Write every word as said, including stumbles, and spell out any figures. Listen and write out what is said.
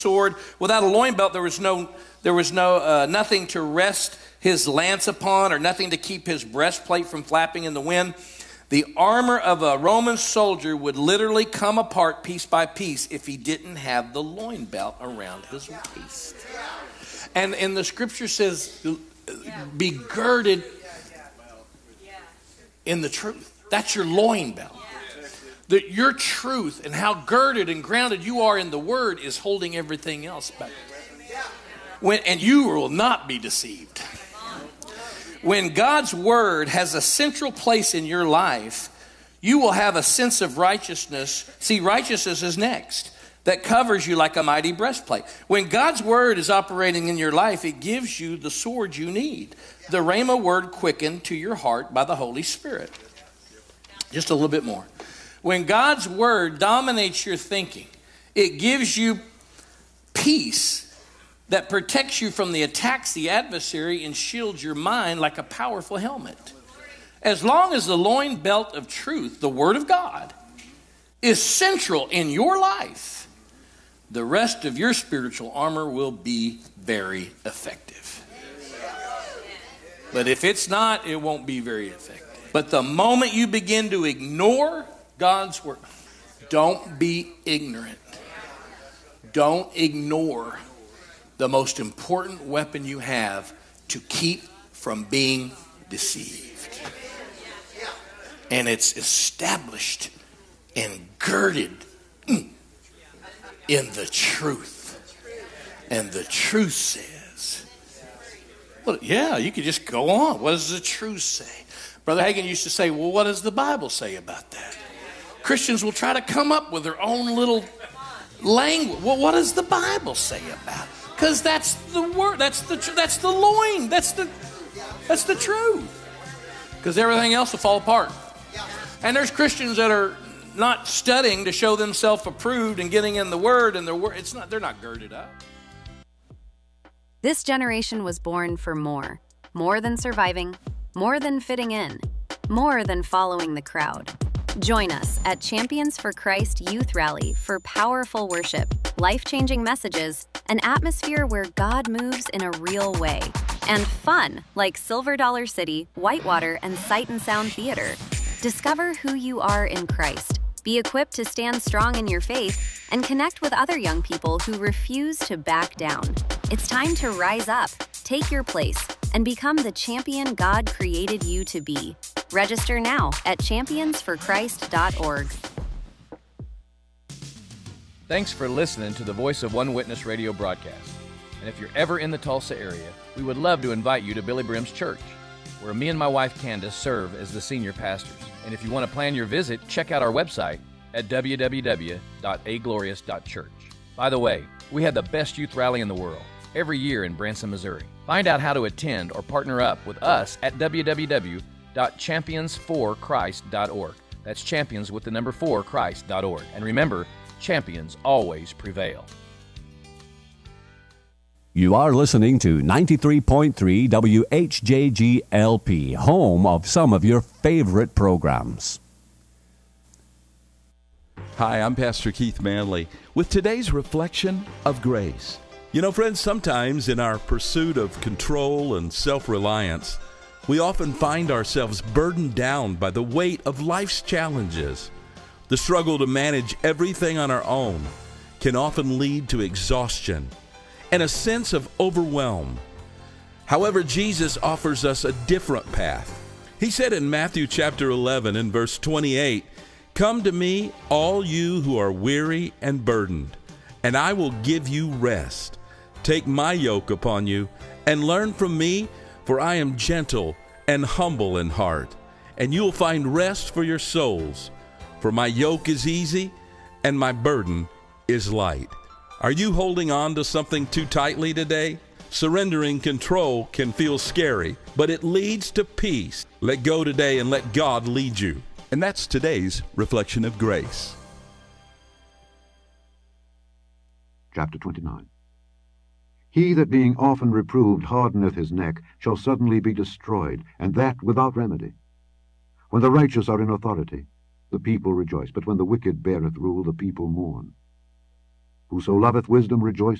sword. Without a loin belt, there was no, there was no uh, nothing to rest his lance upon, or nothing to keep his breastplate from flapping in the wind. The armor of a Roman soldier would literally come apart piece by piece if he didn't have the loin belt around his waist. And and the scripture says, be girded in the truth. That's your loin belt. That your truth and how girded and grounded you are in the word is holding everything else back. When, and you will not be deceived. When God's word has a central place in your life, you will have a sense of righteousness. See, righteousness is next. That covers you like a mighty breastplate. When God's word is operating in your life, it gives you the sword you need. The Rhema word quickened to your heart by the Holy Spirit. Just a little bit more. When God's word dominates your thinking, it gives you peace that protects you from the attacks of the adversary and shields your mind like a powerful helmet. As long as the loin belt of truth, the word of God, is central in your life, the rest of your spiritual armor will be very effective. But if it's not, it won't be very effective. But the moment you begin to ignore God's word, don't be ignorant. Don't ignore the most important weapon you have to keep from being deceived. And it's established and girded in the truth. And the truth says, well, yeah, you could just go on. What does the truth say? Brother Hagin used to say, well, what does the Bible say about that? Christians will try to come up with their own little language. Well, what does the Bible say about it? Because that's the word. That's the that's the loin. That's the that's the truth. Because everything else will fall apart. And there's Christians that are not studying to show themselves approved and getting in the word, and their word. It's not. They're not girded up. This generation was born for more, more than surviving, more than fitting in, more than following the crowd. Join us at Champions for Christ Youth Rally for powerful worship, life-changing messages, an atmosphere where God moves in a real way, and fun like Silver Dollar City, Whitewater, and Sight and Sound Theater. Discover who you are in Christ, be equipped to stand strong in your faith, and connect with other young people who refuse to back down. It's time to rise up, take your place, and become the champion God created you to be. Register now at champions for christ dot org. Thanks for listening to the Voice of One Witness radio broadcast. And if you're ever in the Tulsa area, we would love to invite you to Billy Brim's church, where me and my wife Candace serve as the senior pastors. And if you want to plan your visit, check out our website at w w w dot a glorious dot church. By the way, we have the best youth rally in the world every year in Branson, Missouri. Find out how to attend or partner up with us at w w w dot champions for christ dot org. That's champions with the number four Christ dot org. And remember, champions always prevail. You are listening to ninety-three point three W H J G L P, home of some of your favorite programs. Hi, I'm Pastor Keith Manley with today's reflection of grace. You know, friends, sometimes in our pursuit of control and self-reliance, we often find ourselves burdened down by the weight of life's challenges. The struggle to manage everything on our own can often lead to exhaustion and a sense of overwhelm. However, Jesus offers us a different path. He said in Matthew chapter eleven and verse twenty-eight, "Come to me, all you who are weary and burdened, and I will give you rest. Take my yoke upon you and learn from me, for I am gentle and humble in heart, and you'll find rest for your souls. For my yoke is easy and my burden is light." Are you holding on to something too tightly today? Surrendering control can feel scary, but it leads to peace. Let go today and let God lead you. And that's today's reflection of grace. Chapter twenty-nine. He that being often reproved hardeneth his neck shall suddenly be destroyed, and that without remedy. When the righteous are in authority, the people rejoice, but when the wicked beareth rule, the people mourn. Whoso loveth wisdom rejoiceth